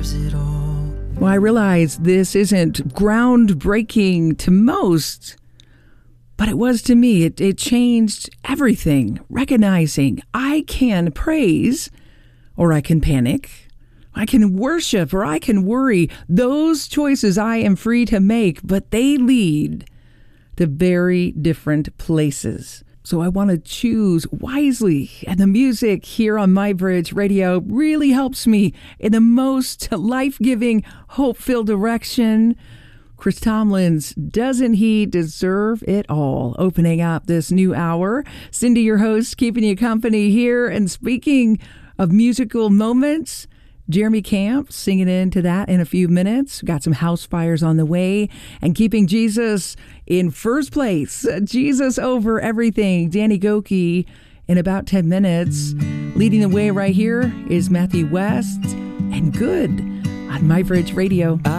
Well, I realize this isn't groundbreaking to most, but it was to me. It changed everything. Recognizing I can praise or I can panic. I can worship or I can worry. Those choices I am free to make, but they lead to very different places. So I want to choose wisely. And the music here on MyBridge Radio really helps me in the most life-giving, hope-filled direction. Chris Tomlin's Doesn't He Deserve It All? Opening up this new hour. Cindy, your host, keeping you company here. And speaking of musical moments, Jeremy Camp singing into that in a few minutes. Got some house fires on the way. And keeping Jesus in first place. Jesus over everything. Danny Gokey in about 10 minutes. Leading the way right here is Matthew West and Good on MyBridge Radio.